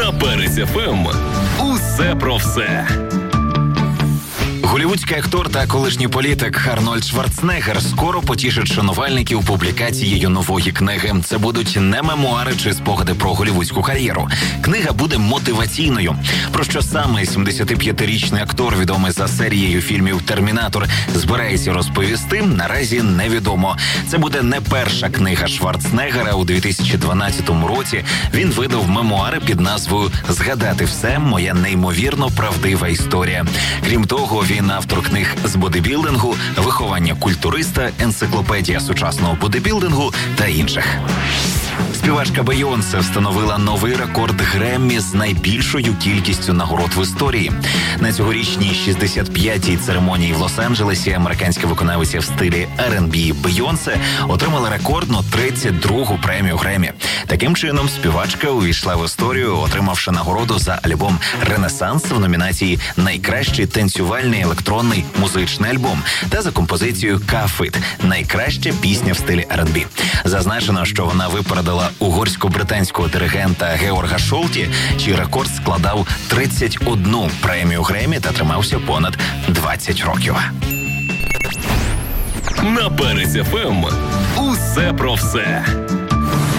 На Перець ФМ. Усе про все. Голлівудський актор та колишній політик Арнольд Шварценеггер скоро потішить шанувальників публікацією нової книги. Це будуть не мемуари чи спогади про голлівудську кар'єру. Книга буде мотиваційною. Про що саме 75-річний актор, відомий за серією фільмів «Термінатор», збирається розповісти, наразі невідомо. Це буде не перша книга Шварценеггера. У 2012 році він видав мемуари під назвою «Згадати все. Моя неймовірно правдива історія». Крім того, він автор книг з бодибілдингу, виховання культуриста, енциклопедія сучасного бодибілдингу та інших. Співачка Бейонсе встановила новий рекорд Греммі з найбільшою кількістю нагород в історії. На цьогорічній 65-й церемонії в Лос-Анджелесі американська виконавиця в стилі R&B Бейонсе отримала рекордну 32-гу премію Греммі. Таким чином, співачка увійшла в історію, отримавши нагороду за альбом «Ренесанс» в номінації «Найкращий танцювальний електронний музичний альбом» та за композицію «Кафит» – «Найкраща пісня в стилі R&B». Зазначено, що вона випередила угорсько-британського диригента Георга Шолті, чий рекорд складав 31 премію Греммі та тримався понад 20 років. На Перець ФМ. Усе про все.